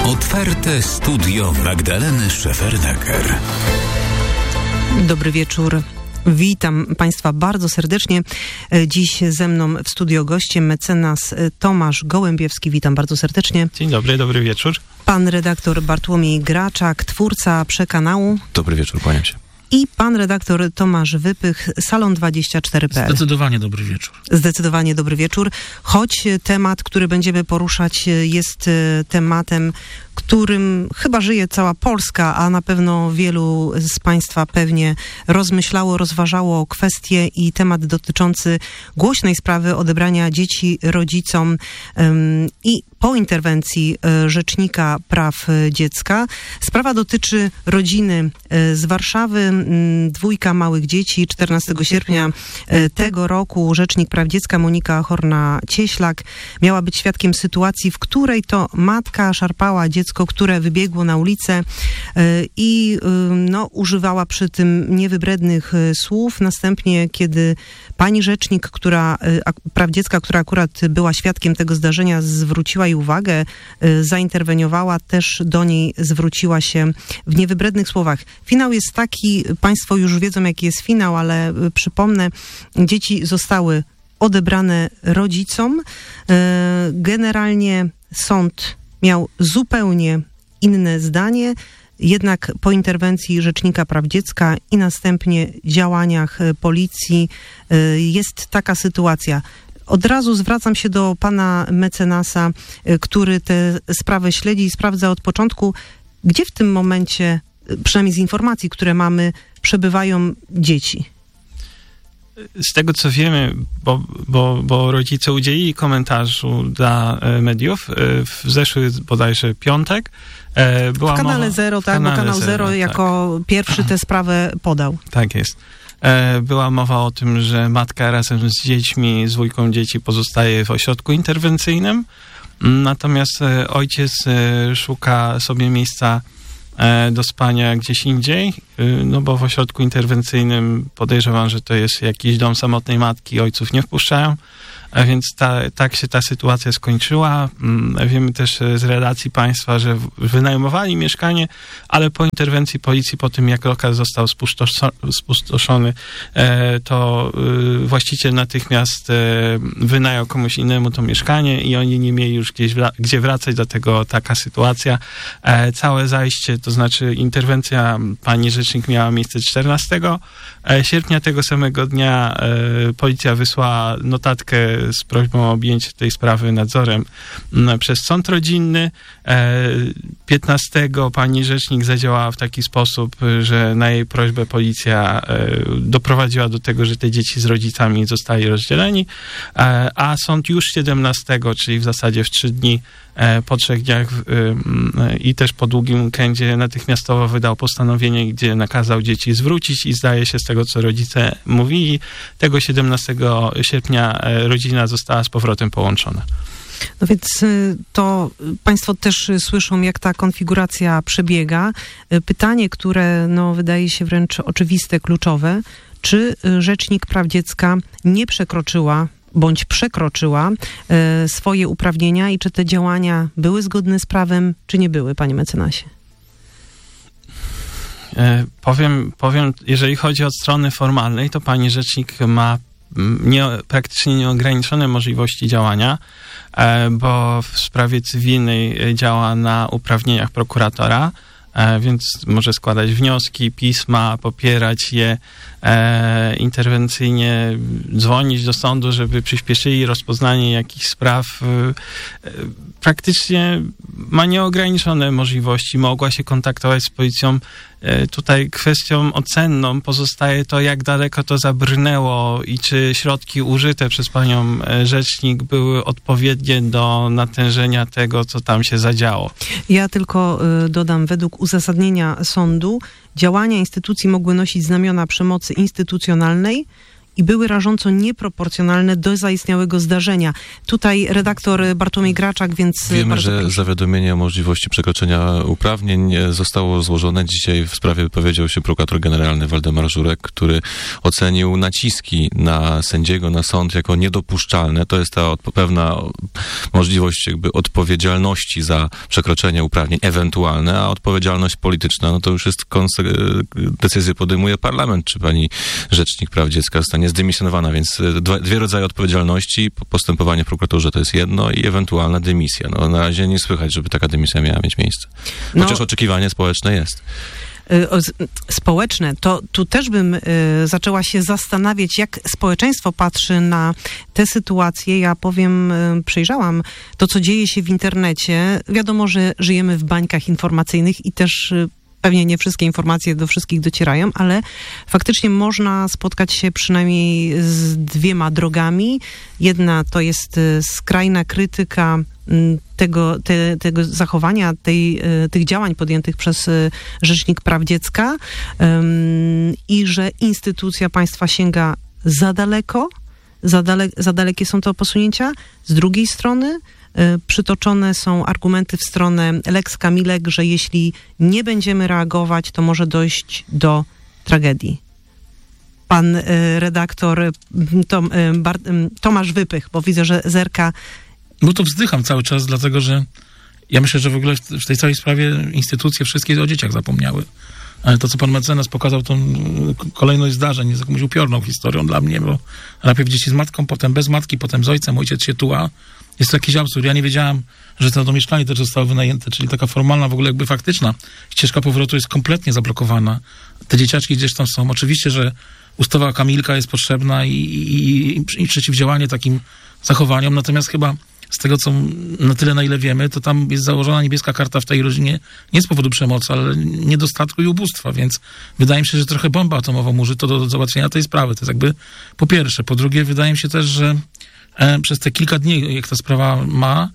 Otwarte studio Magdaleny Szefernaker. Dobry wieczór. Witam Państwa bardzo serdecznie. Dziś ze mną w studio gościem mecenas Tomasz Gołębiewski. Witam bardzo serdecznie. Dzień dobry, dobry wieczór. Pan redaktor Bartłomiej Graczak, twórca Przekanału. Dobry wieczór, kłaniam się. I pan redaktor Tomasz Wypych, Salon24.pl. Zdecydowanie dobry wieczór. Zdecydowanie dobry wieczór. Choć temat, który będziemy poruszać, jest tematem, którym chyba żyje cała Polska, a na pewno wielu z Państwa pewnie rozmyślało, rozważało kwestie i temat dotyczący głośnej sprawy odebrania dzieci rodzicom i po interwencji Rzecznika Praw Dziecka. Sprawa dotyczy rodziny z Warszawy. 2 małych dzieci. 14 sierpnia tego roku Rzecznik Praw Dziecka Monika Horna-Cieślak miała być świadkiem sytuacji, w której to matka szarpała dziecko, które wybiegło na ulicę i używała przy tym niewybrednych słów. Następnie, kiedy pani rzecznik, praw dziecka, która akurat była świadkiem tego zdarzenia, zwróciła jej uwagę, zainterweniowała, też do niej zwróciła się w niewybrednych słowach. Finał jest taki, Państwo już wiedzą, jaki jest finał, ale przypomnę, dzieci zostały odebrane rodzicom. Generalnie sąd miał zupełnie inne zdanie, jednak po interwencji Rzecznika Praw Dziecka i następnie działaniach policji jest taka sytuacja. Od razu zwracam się do pana mecenasa, który tę sprawę śledzi i sprawdza od początku, gdzie w tym momencie, przynajmniej z informacji, które mamy, przebywają dzieci. Z tego, co wiemy, bo rodzice udzielili komentarzu dla mediów w zeszły bodajże piątek. Była w kanale mowa, Zero, tak, bo kanał Zero jako pierwszy tę sprawę podał. Tak jest. Była mowa o tym, że matka razem z dziećmi, z 2 dzieci pozostaje w ośrodku interwencyjnym, natomiast ojciec szuka sobie miejsca do spania gdzieś indziej, no bo w ośrodku interwencyjnym podejrzewam, że to jest jakiś dom samotnej matki, ojców nie wpuszczają, a więc tak się ta sytuacja skończyła. Wiemy też z relacji państwa, że wynajmowali mieszkanie, ale po interwencji policji, po tym jak lokal został spustoszony, to właściciel natychmiast wynajął komuś innemu to mieszkanie i oni nie mieli już gdzie wracać, dlatego taka sytuacja. Całe zajście, to znaczy interwencja pani rzecznik miała miejsce 14 sierpnia tego samego dnia. Policja wysłała notatkę z prośbą o objęcie tej sprawy nadzorem przez sąd rodzinny. 15 pani rzecznik zadziałała w taki sposób, że na jej prośbę policja doprowadziła do tego, że te dzieci z rodzicami zostali rozdzieleni, a sąd już 17, czyli w zasadzie w 3 dni po 3 dniach i też po długim weekendzie natychmiastowo wydał postanowienie, gdzie nakazał dzieci zwrócić i zdaje się z tego, co rodzice mówili, tego 17 sierpnia rodzina została z powrotem połączona. No więc to Państwo też słyszą, jak ta konfiguracja przebiega. Pytanie, które wydaje się wręcz oczywiste, kluczowe, czy Rzecznik Praw Dziecka nie przekroczyła bądź przekroczyła swoje uprawnienia i czy te działania były zgodne z prawem, czy nie były, panie mecenasie? Powiem, jeżeli chodzi o strony formalnej, to pani rzecznik ma praktycznie nieograniczone możliwości działania, bo w sprawie cywilnej działa na uprawnieniach prokuratora, więc może składać wnioski, pisma, popierać je interwencyjnie, dzwonić do sądu, żeby przyspieszyli rozpoznanie jakichś spraw. Praktycznie ma nieograniczone możliwości. Mogła się kontaktować z policją. Tutaj kwestią ocenną pozostaje to, jak daleko to zabrnęło i czy środki użyte przez panią rzecznik były odpowiednie do natężenia tego, co tam się zadziało. Ja tylko dodam, według uzasadnienia sądu działania instytucji mogły nosić znamiona przemocy instytucjonalnej i były rażąco nieproporcjonalne do zaistniałego zdarzenia. Tutaj redaktor Bartłomiej Graczak, więc... Wiemy, że zawiadomienie o możliwości przekroczenia uprawnień zostało złożone. Dzisiaj w sprawie wypowiedział się prokurator generalny Waldemar Żurek, który ocenił naciski na sędziego, na sąd jako niedopuszczalne. To jest ta pewna możliwość jakby odpowiedzialności za przekroczenie uprawnień ewentualne, a odpowiedzialność polityczna, no to już jest decyzję podejmuje parlament, czy pani rzecznik praw dziecka zostanie zdymisjonowana, więc dwie rodzaje odpowiedzialności, postępowanie w prokuraturze to jest jedno i ewentualna dymisja. No na razie nie słychać, żeby taka dymisja miała mieć miejsce. Chociaż oczekiwanie społeczne jest. Społeczne, to tu też bym zaczęła się zastanawiać, jak społeczeństwo patrzy na te sytuacje. Ja powiem, przejrzałam to, co dzieje się w internecie. Wiadomo, że żyjemy w bańkach informacyjnych i też pewnie nie wszystkie informacje do wszystkich docierają, ale faktycznie można spotkać się przynajmniej z dwiema drogami. Jedna to jest skrajna krytyka tego zachowania, tych działań podjętych przez Rzecznik Praw Dziecka i że instytucja państwa sięga za daleko, za dalekie są to posunięcia. Z drugiej strony przytoczone są argumenty w stronę Lex Kamilek, że jeśli nie będziemy reagować, to może dojść do tragedii. Pan redaktor Tomasz Wypych, bo widzę, że zerka. No to wzdycham cały czas, dlatego że ja myślę, że w ogóle w tej całej sprawie instytucje wszystkie o dzieciach zapomniały. Ale to, co pan mecenas pokazał, tą kolejność zdarzeń jest jakąś upiorną historią dla mnie, bo najpierw dzieci z matką, potem bez matki, potem z ojcem, ojciec się tuła. Jest to jakiś absurd. Ja nie wiedziałam, że to mieszkanie też zostało wynajęte, czyli taka formalna, w ogóle jakby faktyczna ścieżka powrotu jest kompletnie zablokowana. Te dzieciaczki gdzieś tam są. Oczywiście, że ustawa Kamilka jest potrzebna i przeciwdziałanie takim zachowaniom, natomiast chyba z tego, co na tyle, na ile wiemy, to tam jest założona niebieska karta w tej rodzinie nie z powodu przemocy, ale niedostatku i ubóstwa, więc wydaje mi się, że trochę bombę atomową użyto do załatwienia tej sprawy. To jest jakby po pierwsze. Po drugie, wydaje mi się też, że przez te kilka dni, jak ta sprawa ma,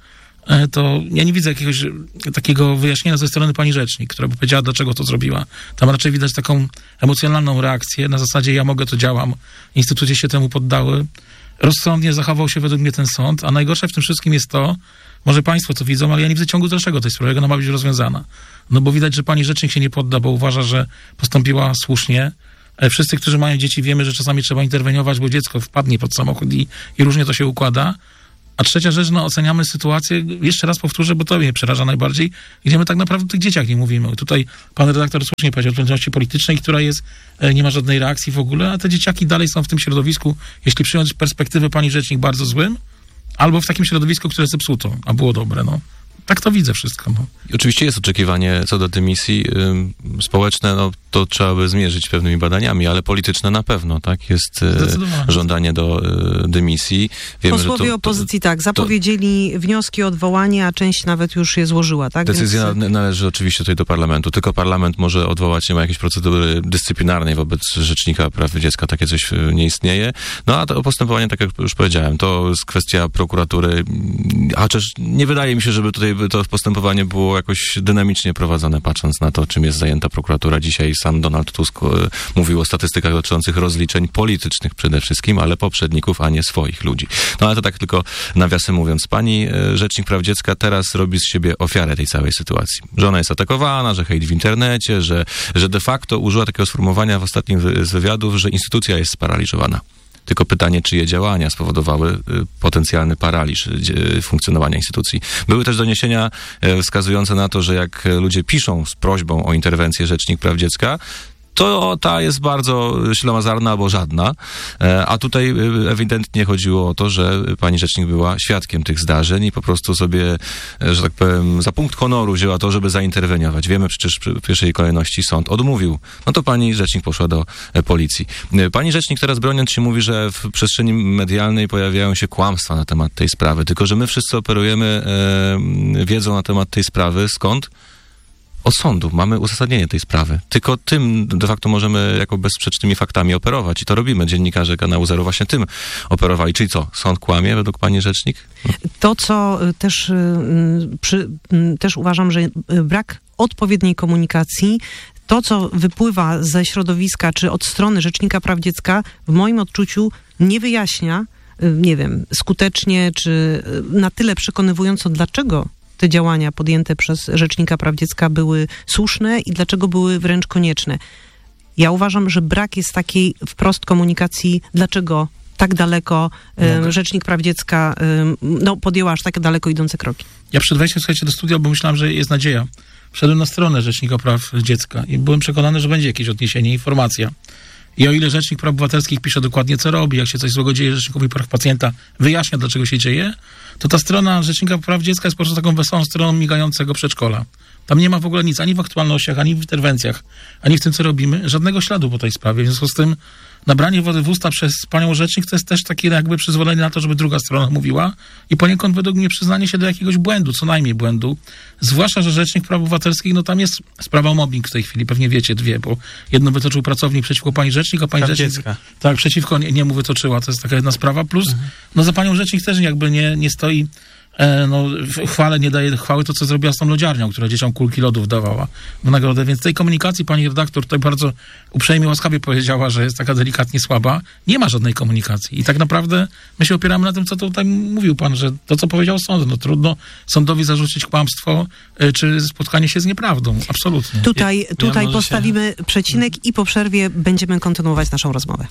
to ja nie widzę jakiegoś takiego wyjaśnienia ze strony pani rzecznik, która by powiedziała, dlaczego to zrobiła. Tam raczej widać taką emocjonalną reakcję, na zasadzie ja mogę, to działam, instytucje się temu poddały. Rozsądnie zachował się według mnie ten sąd, a najgorsze w tym wszystkim jest to, może państwo to widzą, ale ja nie widzę ciągu dalszego tej sprawy, jak ona ma być rozwiązana. No bo widać, że pani rzecznik się nie podda, bo uważa, że postąpiła słusznie. Wszyscy, którzy mają dzieci, wiemy, że czasami trzeba interweniować, bo dziecko wpadnie pod samochód i różnie to się układa. A trzecia rzecz, oceniamy sytuację, jeszcze raz powtórzę, bo to mnie przeraża najbardziej, gdzie my tak naprawdę o tych dzieciach nie mówimy. Tutaj pan redaktor słusznie powiedział o odpowiedzialności politycznej, która nie ma żadnej reakcji w ogóle, a te dzieciaki dalej są w tym środowisku, jeśli przyjąć perspektywę pani rzecznik, bardzo złym, albo w takim środowisku, które zepsuto, a było dobre, Tak to widzę wszystko. Oczywiście jest oczekiwanie co do dymisji. Społeczne, to trzeba by zmierzyć pewnymi badaniami, ale polityczne na pewno, tak? Jest żądanie do dymisji. Wiemy, posłowie opozycji zapowiedzieli wnioski o odwołanie, a część nawet już je złożyła, tak? Decyzja należy oczywiście tutaj do parlamentu. Tylko parlament może odwołać, nie ma jakiejś procedury dyscyplinarnej wobec Rzecznika Praw Dziecka. Takie coś nie istnieje. A to postępowanie, tak jak już powiedziałem, to jest kwestia prokuratury, a chociaż nie wydaje mi się, żeby tutaj to postępowanie było jakoś dynamicznie prowadzone, patrząc na to, czym jest zajęta prokuratura dzisiaj. Sam Donald Tusk mówił o statystykach dotyczących rozliczeń politycznych przede wszystkim, ale poprzedników, a nie swoich ludzi. Ale to tak tylko nawiasem mówiąc. Pani Rzecznik Praw Dziecka teraz robi z siebie ofiarę tej całej sytuacji. Że ona jest atakowana, że hejt w internecie, że de facto użyła takiego sformułowania w ostatnim z wywiadów, że instytucja jest sparaliżowana. Tylko pytanie, czyje działania spowodowały potencjalny paraliż funkcjonowania instytucji. Były też doniesienia wskazujące na to, że jak ludzie piszą z prośbą o interwencję Rzecznik Praw Dziecka, to ta jest bardzo ślamazarna albo żadna, a tutaj ewidentnie chodziło o to, że pani rzecznik była świadkiem tych zdarzeń i po prostu sobie, że tak powiem, za punkt honoru wzięła to, żeby zainterweniować. Wiemy przecież w pierwszej kolejności sąd odmówił. To pani rzecznik poszła do policji. Pani rzecznik teraz broniąc się mówi, że w przestrzeni medialnej pojawiają się kłamstwa na temat tej sprawy, tylko że my wszyscy operujemy wiedzą na temat tej sprawy. Skąd? Od sądu. Mamy uzasadnienie tej sprawy. Tylko tym de facto możemy jako bezsprzecznymi faktami operować. I to robimy. Dziennikarze kanału Zero właśnie tym operowali. Czyli co? Sąd kłamie według pani rzecznik? To, co też uważam, że brak odpowiedniej komunikacji, to, co wypływa ze środowiska, czy od strony Rzecznika Praw Dziecka, w moim odczuciu nie wyjaśnia, nie wiem, skutecznie, czy na tyle przekonywująco, dlaczego te działania podjęte przez Rzecznika Praw Dziecka były słuszne i dlaczego były wręcz konieczne. Ja uważam, że brak jest takiej wprost komunikacji, dlaczego tak daleko Rzecznik Praw Dziecka podjęła aż tak daleko idące kroki. Ja przed wejściem, słuchajcie, do studia, bo myślałem, że jest nadzieja. Wszedłem na stronę Rzecznika Praw Dziecka i byłem przekonany, że będzie jakieś odniesienie, informacja. I o ile Rzecznik Praw Obywatelskich pisze dokładnie, co robi, jak się coś złego dzieje Rzecznikowi Praw Pacjenta, wyjaśnia, dlaczego się dzieje, to ta strona Rzecznika Praw Dziecka jest po prostu taką wesołą stroną migającego przedszkola. Tam nie ma w ogóle nic, ani w aktualnościach, ani w interwencjach, ani w tym, co robimy, żadnego śladu po tej sprawie. W związku z tym nabranie wody w usta przez panią rzecznik to jest też takie jakby przyzwolenie na to, żeby druga strona mówiła i poniekąd według mnie przyznanie się do jakiegoś błędu, co najmniej błędu. Zwłaszcza, że Rzecznik Praw Obywatelskich, tam jest sprawa o mobbing w tej chwili, pewnie wiecie, dwie, bo jedno wytoczył pracownik przeciwko pani rzecznik, a pani rzecznik dziecka. Tak, przeciwko niemu wytoczyła. To jest taka jedna sprawa. Plus, za panią rzecznik też jakby nie stoi w chwale, nie daje chwały to, co zrobiła z tą lodziarnią, która dzieciom kulki lodów dawała w nagrodę. Więc tej komunikacji pani redaktor tutaj bardzo uprzejmie, łaskawie powiedziała, że jest taka delikatnie słaba. Nie ma żadnej komunikacji. I tak naprawdę my się opieramy na tym, co tutaj mówił pan, że to, co powiedział sąd, trudno sądowi zarzucić kłamstwo, czy spotkanie się z nieprawdą. Absolutnie. Tutaj postawimy przecinek i po przerwie będziemy kontynuować naszą rozmowę.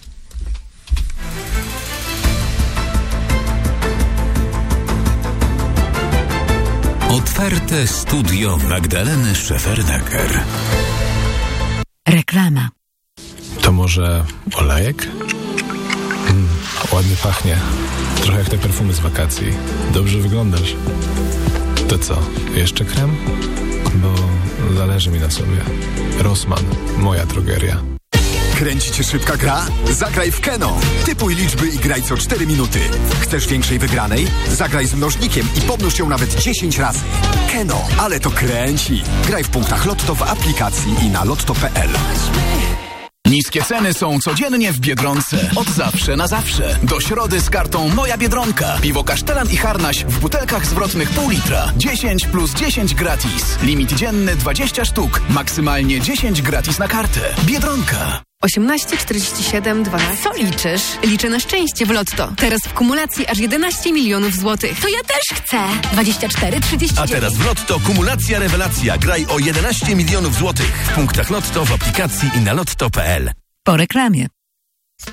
Otwarte studio Magdaleny Szefernaker. Reklama. To może olejek? Ładnie pachnie. Trochę jak te perfumy z wakacji. Dobrze wyglądasz. To co, jeszcze krem? Bo zależy mi na sobie. Rossmann, moja drogeria. Kręci cię szybka gra? Zagraj w Keno. Typuj liczby i graj co 4 minuty. Chcesz większej wygranej? Zagraj z mnożnikiem i pomnóż ją nawet 10 razy. Keno, ale to kręci. Graj w punktach Lotto w aplikacji i na lotto.pl. Niskie ceny są codziennie w Biedronce. Od zawsze na zawsze. Do środy z kartą Moja Biedronka. Piwo Kasztelan i Harnaś w butelkach zwrotnych pół litra. 10 plus 10 gratis. Limit dzienny 20 sztuk. Maksymalnie 10 gratis na kartę. Biedronka. 18, 47, 12. Co liczysz? Liczę na szczęście w Lotto. Teraz w kumulacji aż 11 milionów złotych. To ja też chcę. 24, 39. A teraz w Lotto kumulacja rewelacja. Graj o 11 milionów złotych. W punktach Lotto, w aplikacji i na lotto.pl. Po reklamie.